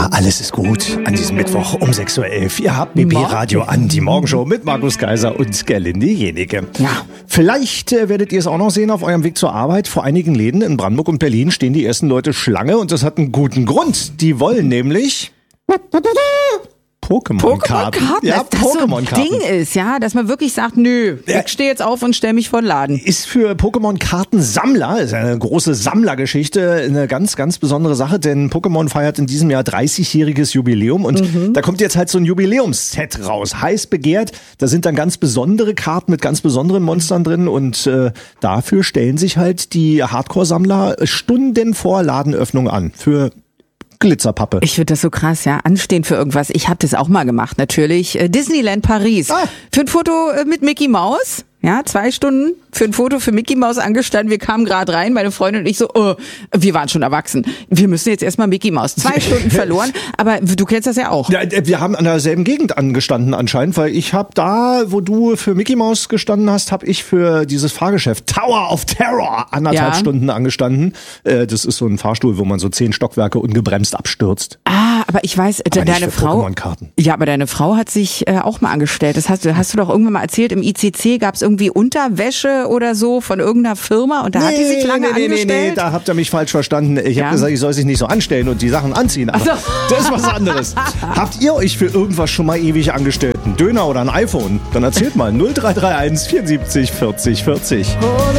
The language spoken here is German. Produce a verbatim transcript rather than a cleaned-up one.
Ja, alles ist gut an diesem Mittwoch um sechs Uhr elf. Ihr habt B B Radio an, die Morgenshow mit Markus Kaiser und Gerlinde Jenike. Ja. Vielleicht äh, werdet ihr es auch noch sehen auf eurem Weg zur Arbeit. Vor einigen Läden in Brandenburg und Berlin stehen die ersten Leute Schlange und das hat einen guten Grund. Die wollen nämlich Pokémon-Karten. Pokémon-Karten, Ja, dass das so ein Pokémon-Karten. Ding ist, ja, dass man wirklich sagt, nö, Ja. ich stehe jetzt auf und stelle mich vor den Laden. Ist für Pokémon-Kartensammler, ist eine große Sammlergeschichte, eine ganz, ganz besondere Sache, denn Pokémon feiert in diesem Jahr dreißigjähriges Jubiläum und mhm. da kommt jetzt halt so ein Jubiläumsset raus, heiß begehrt. Da sind dann ganz besondere Karten mit ganz besonderen Monstern drin und äh, dafür stellen sich halt die Hardcore-Sammler Stunden vor Ladenöffnung an für Glitzerpappe. Ich finde das so krass, ja, anstehen für irgendwas. Ich habe das auch mal gemacht, natürlich. Äh, Disneyland Paris. Ah. Für ein Foto äh, mit Mickey Mouse. Ja, zwei Stunden für ein Foto für Mickey Mouse angestanden. Wir kamen gerade rein, meine Freundin und ich so, oh, wir waren schon erwachsen. Wir müssen jetzt erstmal Mickey Mouse. Zwei Stunden verloren, aber du kennst das ja auch. Ja, wir haben an derselben Gegend angestanden anscheinend, weil ich habe da, wo du für Mickey Mouse gestanden hast, habe ich für dieses Fahrgeschäft Tower of Terror anderthalb Ja. Stunden angestanden. Äh, das ist so ein Fahrstuhl, wo man so zehn Stockwerke ungebremst abstürzt. Ah, aber ich weiß, Aber deine nicht für Frau. Pokémon-Karten. Ja, aber deine Frau hat sich äh, auch mal angestellt. Das hast du, hast du doch irgendwann mal erzählt. Im I C C gab es irgendwie Unterwäsche oder so von irgendeiner Firma und da hat die sich lange nee, nee, nee, angestellt. nee, da habt ihr mich falsch verstanden. Ich Ja. habe gesagt, ich soll sich nicht so anstellen und die Sachen anziehen. Aber Ach so. das ist was anderes. Habt ihr euch für irgendwas schon mal ewig angestellt? Ein Döner oder ein iPhone? Dann erzählt mal null drei drei eins vierundsiebzig vierzig vierzig.